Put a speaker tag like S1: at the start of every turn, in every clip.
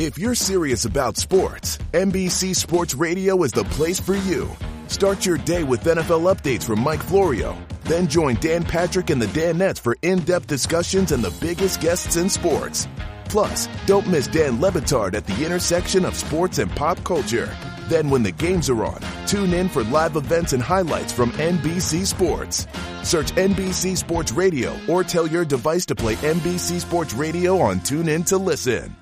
S1: If you're serious about sports, NBC Sports Radio is the place for you. Start your day with NFL updates from Mike Florio. Then join Dan Patrick and the Danettes for in-depth discussions and the biggest guests in sports. Plus, don't miss Dan Le Batard at the intersection of sports and pop culture. Then when the games are on, tune in for live events and highlights from NBC Sports. Search NBC Sports Radio or tell your device to play NBC Sports Radio on TuneIn to listen.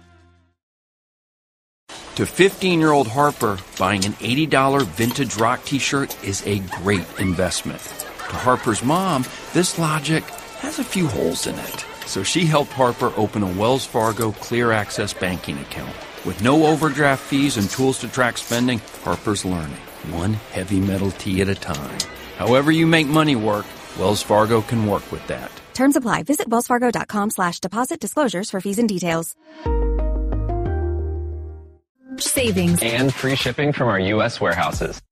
S2: To 15-year-old Harper, buying an $80 vintage rock t-shirt is a great investment. To Harper's mom, this logic has a few holes in it. So she helped Harper open a Wells Fargo Clear Access banking account. With no overdraft fees and tools to track spending, Harper's learning, one heavy metal tee at a time. However you make money work, Wells Fargo can work with that.
S3: Terms apply. Visit wellsfargo.com/deposit disclosures for fees and details.
S4: Savings and free shipping from our U.S. warehouses.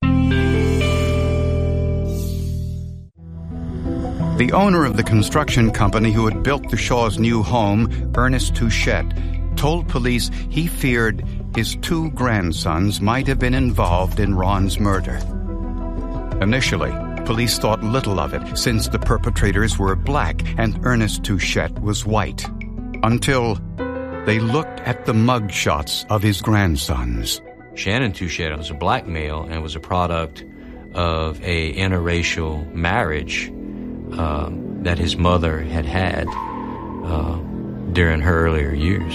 S5: The owner of the construction company who had built the Shaws' new home, Ernest Touchette, told police he feared his 2 grandsons might have been involved in Ron's murder. Initially, police thought little of it since the perpetrators were black and Ernest Touchette was white. Until they looked at the mug shots of his grandsons.
S6: Shannon Touchette was a black male and was a product of a interracial marriage that his mother had during her earlier years.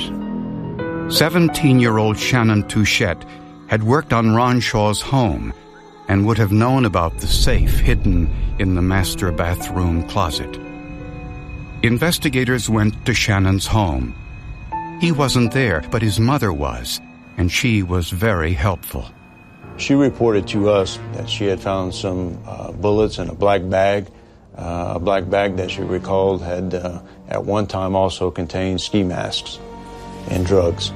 S5: 17-year-old Shannon Touchette had worked on Ron Shaw's home and would have known about the safe hidden in the master bathroom closet. Investigators went to Shannon's home. He wasn't there, but his mother was, and she was very helpful.
S7: She reported to us that she had found some bullets in a black bag that she recalled had at one time also contained ski masks and drugs.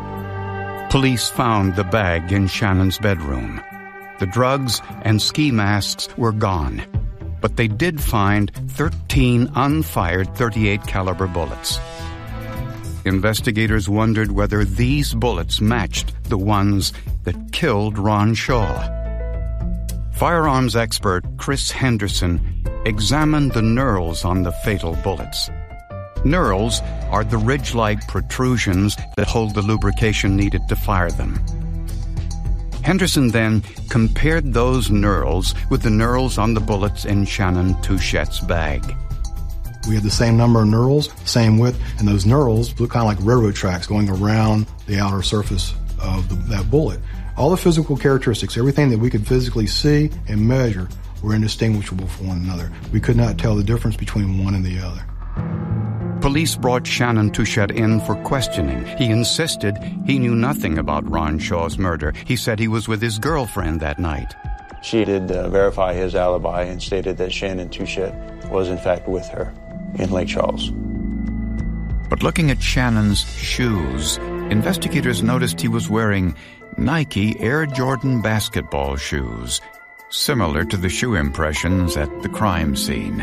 S5: Police found the bag in Shannon's bedroom. The drugs and ski masks were gone, but they did find 13 unfired .38 caliber bullets. Investigators wondered whether these bullets matched the ones that killed Ron Shaw. Firearms expert Chris Henderson examined the knurls on the fatal bullets. Knurls are the ridge-like protrusions that hold the lubrication needed to fire them. Henderson then compared those knurls with the knurls on the bullets in Shannon Touchette's bag.
S8: We had the same number of knurls, same width, and those knurls look kind of like railroad tracks going around the outer surface of that bullet. All the physical characteristics, everything that we could physically see and measure, were indistinguishable from one another. We could not tell the difference between one and the other.
S5: Police brought Shannon Touchette in for questioning. He insisted he knew nothing about Ron Shaw's murder. He said he was with his girlfriend that night.
S7: She did verify his alibi and stated that Shannon Touchette was in fact with her in Lake Charles.
S5: But looking at Shannon's shoes, investigators noticed he was wearing Nike Air Jordan basketball shoes, similar to the shoe impressions at the crime scene.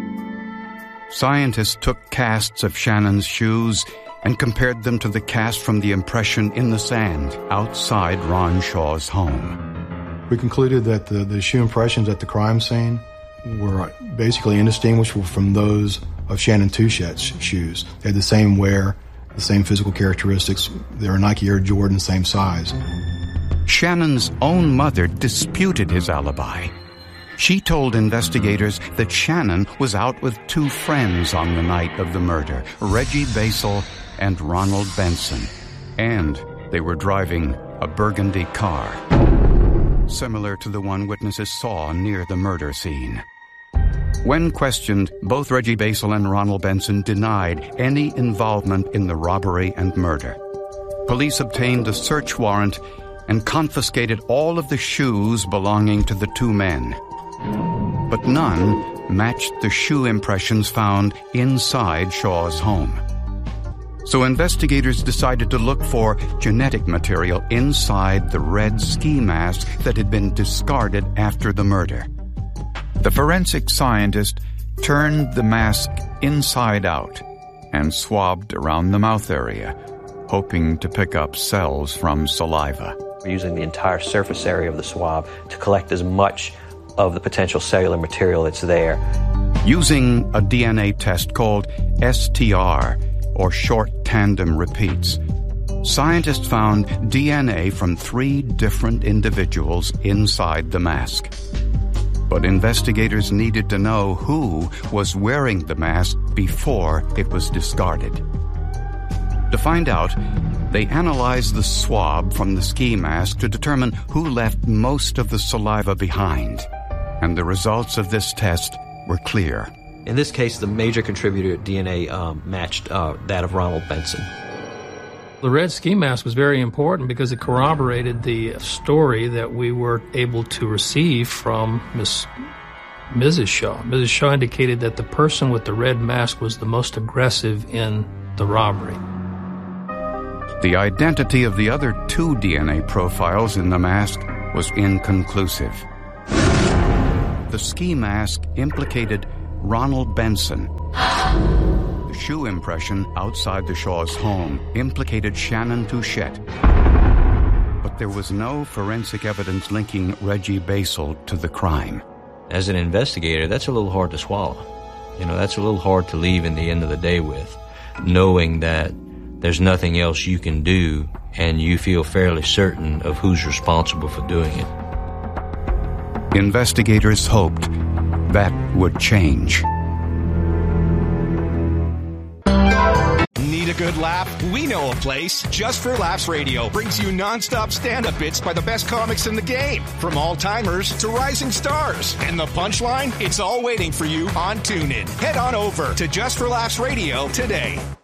S5: Scientists took casts of Shannon's shoes and compared them to the cast from the impression in the sand outside Ron Shaw's home.
S8: We concluded that the shoe impressions at the crime scene were basically indistinguishable from those of Shannon Touchette's shoes. They had the same wear, the same physical characteristics. They were Nike Air Jordan, same size.
S5: Shannon's own mother disputed his alibi. She told investigators that Shannon was out with 2 friends on the night of the murder, Reggie Basel and Ronald Benson, and they were driving a burgundy car, similar to the one witnesses saw near the murder scene. When questioned, both Reggie Basel and Ronald Benson denied any involvement in the robbery and murder. Police obtained a search warrant and confiscated all of the shoes belonging to the 2 men. But none matched the shoe impressions found inside Shaw's home. So investigators decided to look for genetic material inside the red ski mask that had been discarded after the murder. The forensic scientist turned the mask inside out and swabbed around the mouth area. hoping to pick up cells from saliva.
S9: We're using the entire surface area of the swab to collect as much of the potential cellular material that's there.
S5: Using a DNA test called STR, or short tandem repeats, scientists found DNA from 3 different individuals inside the mask. But investigators needed to know who was wearing the mask before it was discarded. To find out, they analyzed the swab from the ski mask to determine who left most of the saliva behind. And the results of this test were clear.
S9: In this case, the major contributor DNA matched that of Ronald Benson.
S10: The red ski mask was very important because it corroborated the story that we were able to receive from Mrs. Shaw. Mrs. Shaw indicated that the person with the red mask was the most aggressive in the robbery.
S5: The identity of the other 2 DNA profiles in the mask was inconclusive. The ski mask implicated Ronald Benson. The shoe impression outside the Shaw's home implicated Shannon Touchette. But there was no forensic evidence linking Reggie Basel to the crime.
S6: As an investigator, that's a little hard to swallow. That's a little hard to leave in the end of the day with, knowing that there's nothing else you can do and you feel fairly certain of who's responsible for doing it.
S5: Investigators hoped that would change.
S11: Need a good laugh? We know a place. Just for Laughs Radio brings you non-stop stand-up bits by the best comics in the game, from all-timers to rising stars. And the punchline? It's all waiting for you on TuneIn. Head on over to Just for Laughs Radio today.